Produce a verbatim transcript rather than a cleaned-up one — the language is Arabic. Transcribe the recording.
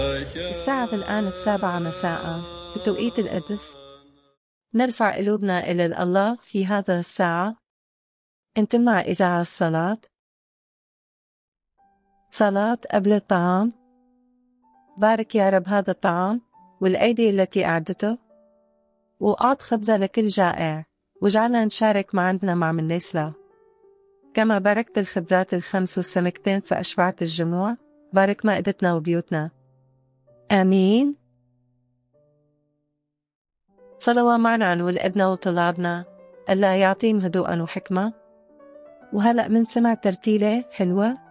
الساعة الآن السابعة مساء بتوقيت القدس. نرفع قلوبنا إلى الله في هذا الساعة. انتم مع إذاعة الصلاة، صلاة قبل الطعام. بارك يا رب هذا الطعام والأيدي التي أعدته، وأعط خبزة لكل جائع، واجعلنا نشارك معنا مع من ليس له. كما باركت الخبزات الخمس والسمكتين فأشبعت الجموع، بارك مائدتنا وبيوتنا. آمين. صلوا معنا عن ولادنا وطلابنا الله يعطيهم هدوءا وحكمة. وهلأ من سمع ترتيلة حلوة